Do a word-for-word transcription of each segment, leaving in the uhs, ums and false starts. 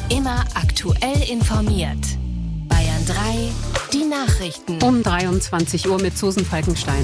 Immer aktuell informiert. Bayern drei, die Nachrichten. Um dreiundzwanzig Uhr mit Susan Falkenstein.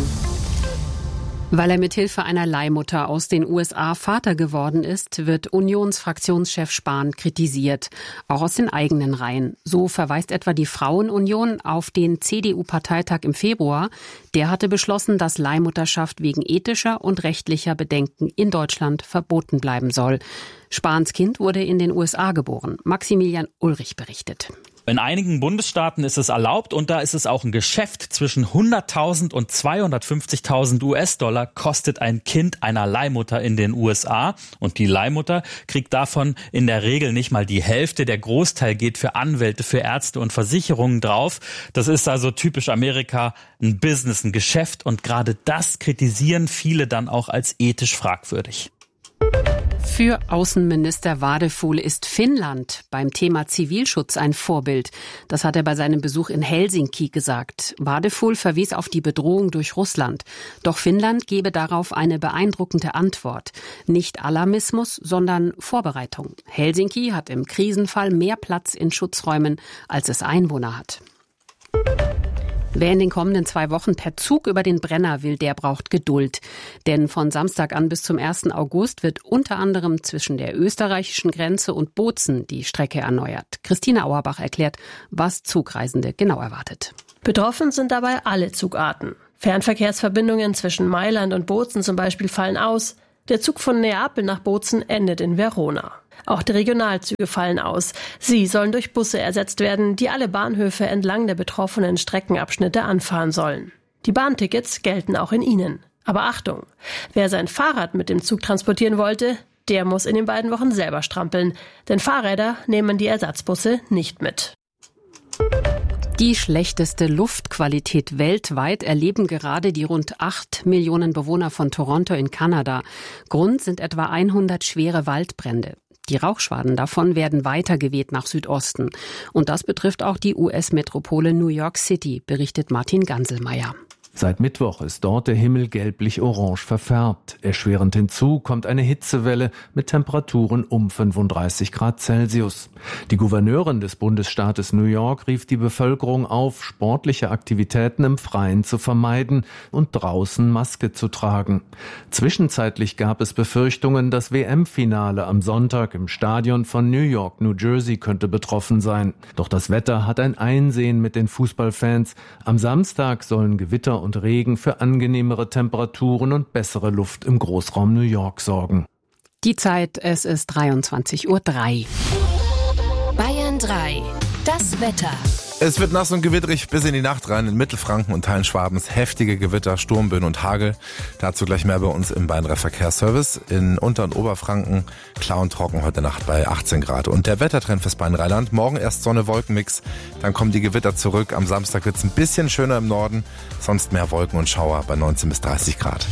Weil er mithilfe einer Leihmutter aus den U S A Vater geworden ist, wird Unionsfraktionschef Spahn kritisiert. Auch aus den eigenen Reihen. So verweist etwa die Frauenunion auf den C D U-Parteitag im Februar. Der hatte beschlossen, dass Leihmutterschaft wegen ethischer und rechtlicher Bedenken in Deutschland verboten bleiben soll. Spahns Kind wurde in den U S A geboren. Maximilian Ulrich berichtet. In einigen Bundesstaaten ist es erlaubt und da ist es auch ein Geschäft. Zwischen hunderttausend und zweihundertfünfzigtausend U S-Dollar kostet ein Kind einer Leihmutter in den U S A. Und die Leihmutter kriegt davon in der Regel nicht mal die Hälfte. Der Großteil geht für Anwälte, für Ärzte und Versicherungen drauf. Das ist also typisch Amerika, ein Business, ein Geschäft. Und gerade das kritisieren viele dann auch als ethisch fragwürdig. Für Außenminister Wadefuhl ist Finnland beim Thema Zivilschutz ein Vorbild. Das hat er bei seinem Besuch in Helsinki gesagt. Wadefuhl verwies auf die Bedrohung durch Russland. Doch Finnland gebe darauf eine beeindruckende Antwort. Nicht Alarmismus, sondern Vorbereitung. Helsinki hat im Krisenfall mehr Platz in Schutzräumen, als es Einwohner hat. Wer in den kommenden zwei Wochen per Zug über den Brenner will, der braucht Geduld. Denn von Samstag an bis zum ersten August wird unter anderem zwischen der österreichischen Grenze und Bozen die Strecke erneuert. Christine Auerbach erklärt, was Zugreisende genau erwartet. Betroffen sind dabei alle Zugarten. Fernverkehrsverbindungen zwischen Mailand und Bozen zum Beispiel fallen aus. Der Zug von Neapel nach Bozen endet in Verona. Auch die Regionalzüge fallen aus. Sie sollen durch Busse ersetzt werden, die alle Bahnhöfe entlang der betroffenen Streckenabschnitte anfahren sollen. Die Bahntickets gelten auch in ihnen. Aber Achtung, wer sein Fahrrad mit dem Zug transportieren wollte, der muss in den beiden Wochen selber strampeln. Denn Fahrräder nehmen die Ersatzbusse nicht mit. Die schlechteste Luftqualität weltweit erleben gerade die rund acht Millionen Bewohner von Toronto in Kanada. Grund sind etwa hundert schwere Waldbrände. Die Rauchschwaden davon werden weitergeweht nach Südosten. Und das betrifft auch die U S-Metropole New York City, berichtet Martin Ganselmeier. Seit Mittwoch ist dort der Himmel gelblich-orange verfärbt. Erschwerend hinzu kommt eine Hitzewelle mit Temperaturen um fünfunddreißig Grad Celsius. Die Gouverneurin des Bundesstaates New York rief die Bevölkerung auf, sportliche Aktivitäten im Freien zu vermeiden und draußen Maske zu tragen. Zwischenzeitlich gab es Befürchtungen, das W M-Finale am Sonntag im Stadion von New York, New Jersey könnte betroffen sein. Doch das Wetter hat ein Einsehen mit den Fußballfans. Am Samstag sollen Gewitter und Regen für angenehmere Temperaturen und bessere Luft im Großraum New York sorgen. Die Zeit, es ist dreiundzwanzig Uhr drei. Bayern drei, das Wetter. Es wird nass und gewitterig bis in die Nacht rein. In Mittelfranken und Teilen Schwabens heftige Gewitter, Sturmböen und Hagel. Dazu gleich mehr bei uns im Bayern drei Verkehrsservice. In Unter- und Oberfranken klar und trocken heute Nacht bei achtzehn Grad. Und der Wettertrend fürs Bayern Rheinland. Morgen erst Sonne-Wolkenmix, dann kommen die Gewitter zurück. Am Samstag wird es ein bisschen schöner im Norden. Sonst mehr Wolken und Schauer bei neunzehn bis dreißig Grad.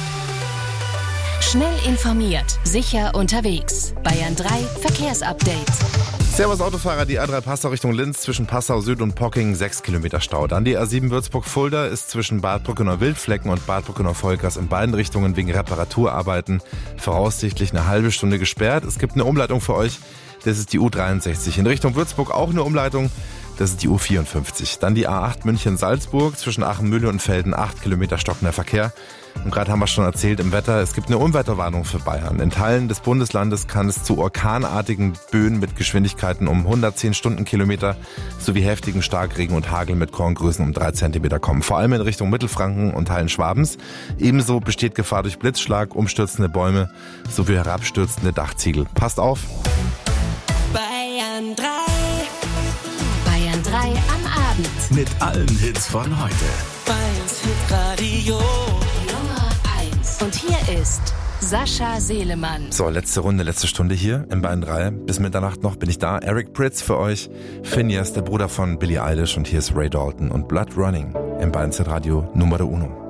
Schnell informiert, sicher unterwegs. Bayern drei Verkehrsupdate. Servus Autofahrer, die A drei Passau Richtung Linz zwischen Passau Süd und Pocking sechs Kilometer Stau. Dann die A sieben Würzburg-Fulda ist zwischen Bad Brückenau-Wildflecken und Bad Brückenau-Vollgras in beiden Richtungen wegen Reparaturarbeiten voraussichtlich eine halbe Stunde gesperrt. Es gibt eine Umleitung für euch, das ist die U dreiundsechzig. In Richtung Würzburg auch eine Umleitung, das ist die U vierundfünfzig. Dann die A acht München-Salzburg zwischen Aachen-Mühle und Velden, acht Kilometer stockender Verkehr. Und gerade haben wir schon erzählt im Wetter, es gibt eine Unwetterwarnung für Bayern. In Teilen des Bundeslandes kann es zu orkanartigen Böen mit Geschwindigkeiten um hundertzehn Stundenkilometer sowie heftigen Starkregen und Hagel mit Korngrößen um drei Zentimeter kommen. Vor allem in Richtung Mittelfranken und Teilen Schwabens. Ebenso besteht Gefahr durch Blitzschlag, umstürzende Bäume sowie herabstürzende Dachziegel. Passt auf! Bayern drei. Bayern drei am Abend. Mit allen Hits von heute. Bayerns Hitradio. Und hier ist Sascha Selemann. So, letzte Runde, letzte Stunde hier in Bayern drei. Bis Mitternacht noch bin ich da. Eric Prydz für euch. Phineas, der Bruder von Billie Eilish. Und hier ist Ray Dalton und Blood Running im Bayern Radio Numero Uno.